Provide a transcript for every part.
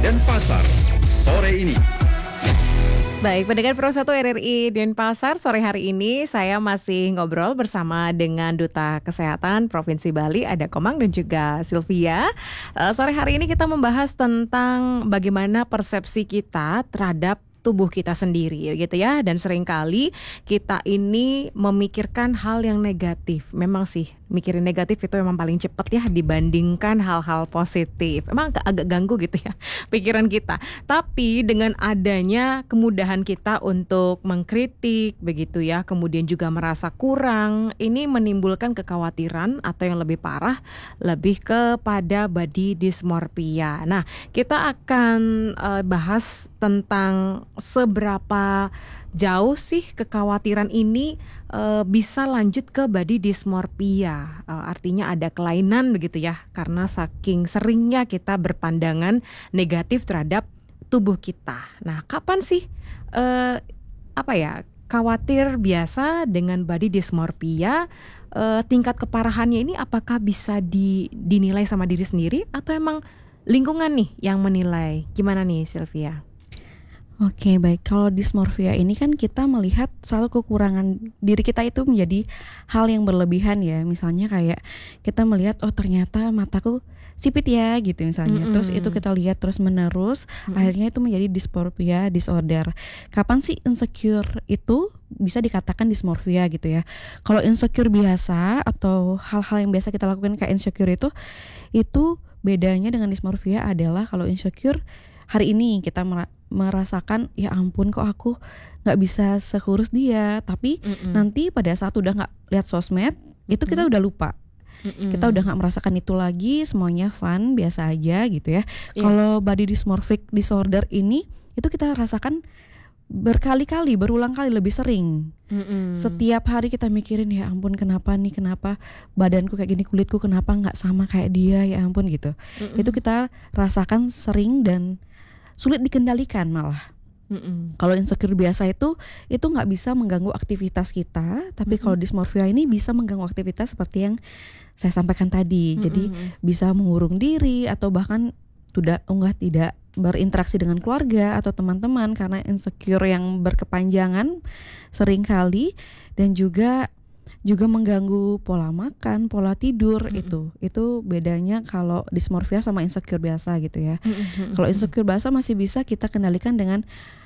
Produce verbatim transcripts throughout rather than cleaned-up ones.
Denpasar sore ini. Baik, pendengar Pro satu R R I Denpasar, sore hari ini saya masih ngobrol bersama dengan Duta Kesehatan Provinsi Bali, ada Komang dan juga Sylvia. Uh, sore hari ini kita membahas tentang bagaimana persepsi kita terhadap tubuh kita sendiri gitu ya, dan seringkali kita ini memikirkan hal yang negatif. Memang sih mikirin negatif itu memang paling cepat ya dibandingkan hal-hal positif. Emang agak, agak ganggu gitu ya pikiran kita. Tapi dengan adanya kemudahan kita untuk mengkritik begitu ya, kemudian juga merasa kurang, ini menimbulkan kekhawatiran atau yang lebih parah lebih kepada body dysmorphia. Nah, kita akan uh, bahas tentang seberapa jauh sih kekhawatiran ini e, bisa lanjut ke body dysmorphia. E, artinya ada kelainan begitu ya, karena saking seringnya kita berpandangan negatif terhadap tubuh kita. Nah, kapan sih e, apa ya khawatir biasa dengan body dysmorphia? E, tingkat keparahannya ini apakah bisa di, dinilai sama diri sendiri atau emang lingkungan nih yang menilai? Gimana nih Sylvia? Oke, baik. Kalau dysmorphia ini kan kita melihat satu kekurangan diri kita itu menjadi hal yang berlebihan ya. Misalnya kayak kita melihat, oh ternyata mataku sipit ya gitu misalnya. Mm-hmm. Terus itu kita lihat terus menerus, mm-hmm. akhirnya itu menjadi dysmorphia disorder. Kapan sih insecure itu bisa dikatakan dysmorphia gitu ya? Kalau insecure biasa atau hal-hal yang biasa kita lakukan kayak insecure itu, itu bedanya dengan dysmorphia adalah kalau insecure hari ini kita merasakan ya ampun kok aku nggak bisa sekurus dia, tapi Mm-mm. nanti pada saat udah nggak lihat sosmed Mm-mm. itu kita udah lupa, Mm-mm. kita udah nggak merasakan itu lagi, semuanya fun biasa aja gitu ya. Yeah. Kalau body dysmorphic disorder ini itu kita rasakan berkali-kali, berulang kali, lebih sering. Mm-mm. Setiap hari kita mikirin ya ampun kenapa nih, kenapa badanku kayak gini, kulitku kenapa nggak sama kayak dia, ya ampun gitu. Mm-mm. Itu kita rasakan sering dan sulit dikendalikan malah. Mm-mm. Kalau insecure biasa itu itu nggak bisa mengganggu aktivitas kita, tapi Mm-mm. kalau dysmorphia ini bisa mengganggu aktivitas seperti yang saya sampaikan tadi. Mm-mm. Jadi bisa mengurung diri atau bahkan tidak enggak tidak berinteraksi dengan keluarga atau teman-teman karena insecure yang berkepanjangan seringkali, dan juga juga mengganggu pola makan, pola tidur. Mm-hmm. itu. Itu bedanya kalau dysmorphia sama insecure biasa gitu ya. Mm-hmm. Kalau insecure biasa masih bisa kita kendalikan dengan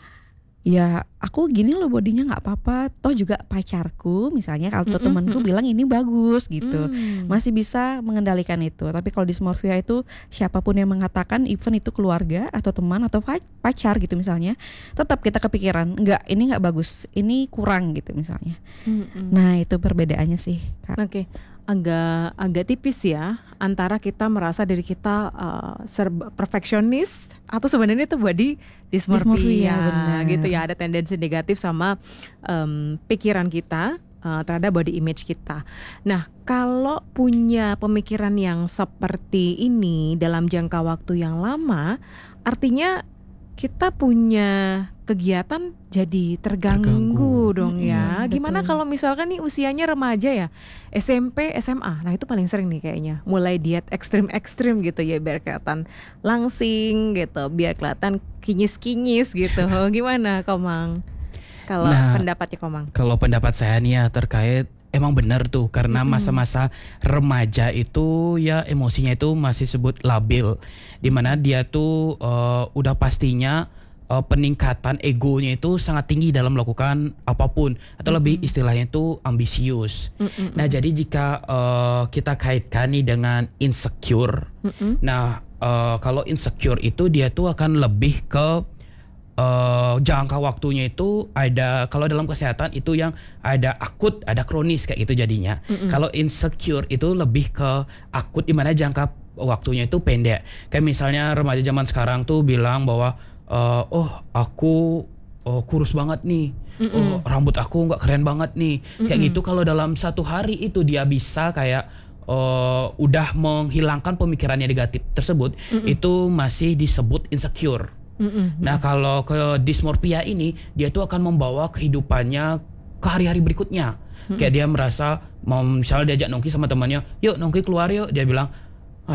ya aku gini loh bodinya nggak apa-apa, toh juga pacarku misalnya kalau mm-hmm. temanku bilang ini bagus gitu, mm. masih bisa mengendalikan itu. Tapi kalau dysmorphia itu siapapun yang mengatakan, even itu keluarga atau teman atau pacar gitu misalnya, tetap kita kepikiran nggak, ini nggak bagus, ini kurang gitu misalnya. Mm-hmm. Nah itu perbedaannya sih Kak. Oke. Okay. agak agak tipis ya antara kita merasa diri kita uh, serba perfeksionis atau sebenarnya itu body dysmorphia gitu ya, ada tendensi negatif sama um, pikiran kita uh, terhadap body image kita. Nah, kalau punya pemikiran yang seperti ini dalam jangka waktu yang lama, artinya kita punya kegiatan jadi terganggu, terganggu. dong ya. Hmm, Gimana betul. Kalau misalkan nih usianya remaja ya, S M P, S M A, nah itu paling sering nih kayaknya. Mulai diet ekstrim-ekstrim gitu ya, biar kelihatan langsing gitu, biar kelihatan kinyis-kinyis gitu. Gimana Komang? Kalau nah, pendapatnya Komang? Kalau pendapat saya nih ya terkait emang benar tuh, karena mm-hmm. masa-masa remaja itu ya emosinya itu masih sebut labil, dimana dia tuh uh, udah pastinya uh, peningkatan egonya itu sangat tinggi dalam melakukan apapun, atau mm-hmm. lebih istilahnya itu ambisius. Mm-hmm. Nah jadi jika uh, kita kaitkan nih dengan insecure, mm-hmm. nah uh, kalau insecure itu dia tuh akan lebih ke Uh, jangka waktunya itu ada, kalau dalam kesehatan itu yang ada akut, ada kronis kayak gitu jadinya. Mm-mm. Kalau insecure itu lebih ke akut, di mana jangka waktunya itu pendek. Kayak misalnya remaja zaman sekarang tuh bilang bahwa uh, oh aku oh, kurus banget nih, Mm-mm. oh rambut aku nggak keren banget nih, Mm-mm. kayak gitu. Kalau dalam satu hari itu dia bisa kayak uh, udah menghilangkan pemikirannya negatif tersebut, Mm-mm. itu masih disebut insecure. Mm-hmm. Nah kalau ke dysmorphia ini, dia tuh akan membawa kehidupannya ke hari-hari berikutnya. Mm-hmm. Kayak dia merasa, mau misalnya diajak nongki sama temannya, yuk nongki keluar yuk, dia bilang